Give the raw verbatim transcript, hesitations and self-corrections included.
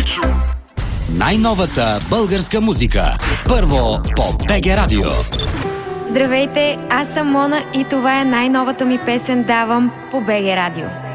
Най-новата българска музика. Първо по БГ Радио. Здравейте, аз съм Мона и това е най-новата ми песен "Давам" по БГ Радио.